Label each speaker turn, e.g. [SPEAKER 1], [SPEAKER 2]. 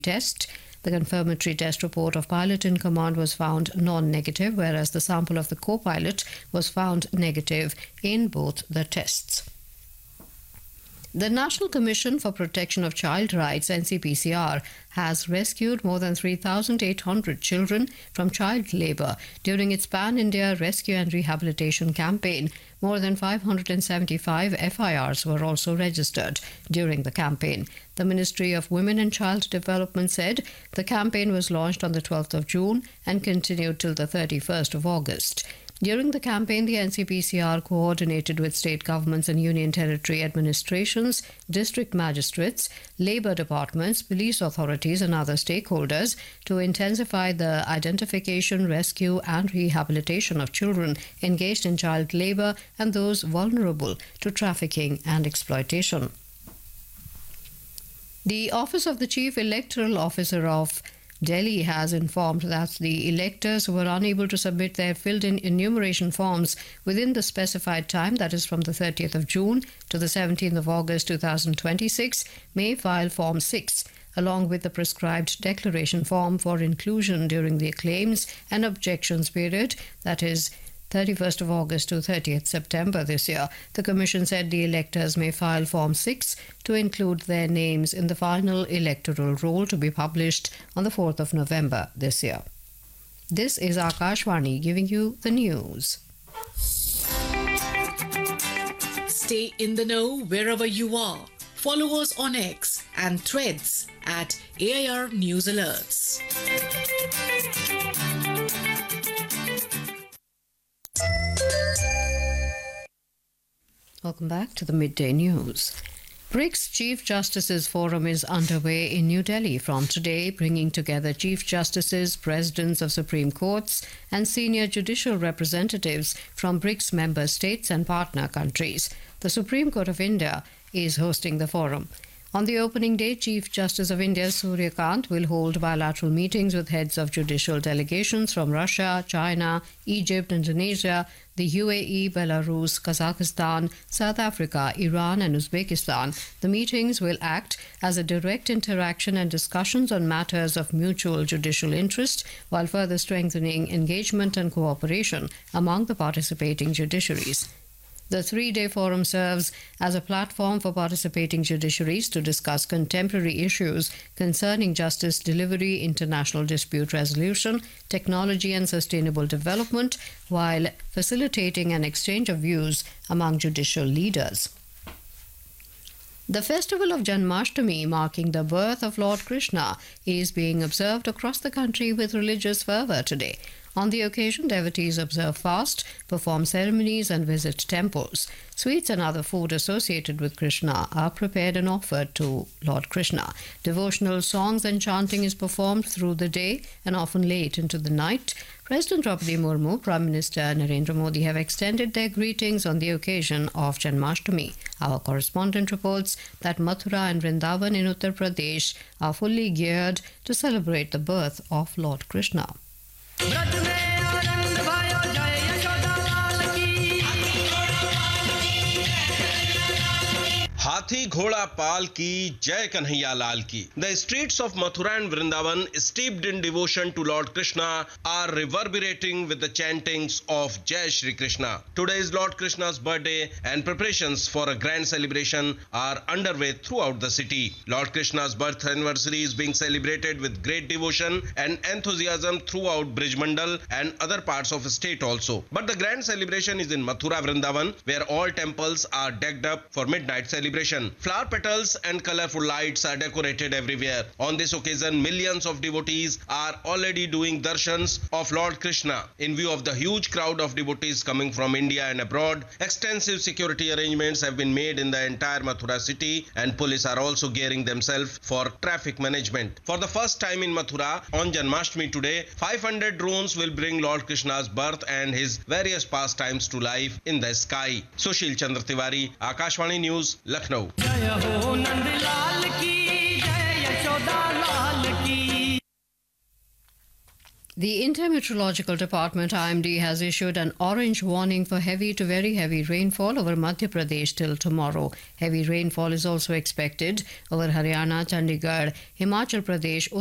[SPEAKER 1] test. The confirmatory test report of pilot in command was found non-negative, whereas the sample of the co-pilot was found negative in both the tests. The National Commission for Protection of Child Rights, NCPCR, has rescued more than 3,800 children from child labour during its Pan-India Rescue and Rehabilitation campaign. More than 575 FIRs were also registered during the campaign. The Ministry of Women and Child Development said the campaign was launched on the 12th of June and continued till the 31st of August. During the campaign, the NCPCR coordinated with state governments and union territory administrations, district magistrates, labour departments, police authorities and other stakeholders to intensify the identification, rescue and rehabilitation of children engaged in child labour and those vulnerable to trafficking and exploitation. The Office of the Chief Electoral Officer of Delhi has informed that the electors who were unable to submit their filled-in enumeration forms within the specified time, that is from the 30th of June to the 17th of August 2026, may file Form 6 along with the prescribed declaration form for inclusion during the claims and objections period, that is 31st of August to 30th September this year. The Commission said the electors may file Form 6 to include their names in the final electoral roll to be published on the 4th of November this year. This is Akashvani giving you the news.
[SPEAKER 2] Stay in the know wherever you are. Follow us on X and Threads at AIR News Alerts.
[SPEAKER 1] Welcome back to the Midday News. BRICS Chief Justices Forum is underway in New Delhi from today, bringing together Chief Justices, Presidents of Supreme Courts and senior judicial representatives from BRICS member states and partner countries. The Supreme Court of India is hosting the forum. On the opening day, Chief Justice of India Surya Kant will hold bilateral meetings with heads of judicial delegations from Russia, China, Egypt, Indonesia, the UAE, Belarus, Kazakhstan, South Africa, Iran and Uzbekistan. The meetings will act as a direct interaction and discussions on matters of mutual judicial interest, while further strengthening engagement and cooperation among the participating judiciaries. The three-day forum serves as a platform for participating judiciaries to discuss contemporary issues concerning justice delivery, international dispute resolution, technology and sustainable development, while facilitating an exchange of views among judicial leaders. The festival of Janmashtami, marking the birth of Lord Krishna, is being observed across the country with religious fervour today. On the occasion, devotees observe fast, perform ceremonies and visit temples. Sweets and other food associated with Krishna are prepared and offered to Lord Krishna. Devotional songs and chanting is performed through the day and often late into the night. President Draupadi Murmu, Prime Minister Narendra Modi have extended their greetings on the occasion of Janmashtami. Our correspondent reports that Mathura and Vrindavan in Uttar Pradesh are fully geared to celebrate the birth of Lord Krishna.
[SPEAKER 3] हाथी घोड़ा पाल की जय कन्हैया लाल की. The streets of Mathura and Vrindavan, steeped in devotion to Lord Krishna, are reverberating with the chantings of Jai Shri Krishna. Today is Lord Krishna's birthday and preparations for a grand celebration are underway throughout the city. Lord Krishna's birth anniversary is being celebrated with great devotion and enthusiasm throughout Brij Mandal and other parts of the state also. But the grand celebration is in Mathura, Vrindavan, where all temples are decked up for midnight celebration. Flower petals and colorful lights are decorated everywhere. On this occasion, millions of devotees are already doing darshans of Lord Krishna. In view of the huge crowd of devotees coming from India and abroad, extensive security arrangements have been made in the entire Mathura city, and police are also gearing themselves for traffic management. For the first time in Mathura, on Janmashtami today, 500 drones will bring Lord Krishna's birth and his various pastimes to life in the sky. Sushil Chandra Tiwari, Akashvani News, Lucknow.
[SPEAKER 1] The Intermeteorological Department IMD has issued an orange warning for heavy to very heavy rainfall over Madhya Pradesh till tomorrow. Heavy rainfall is also expected over Haryana, Chandigarh, Himachal Pradesh,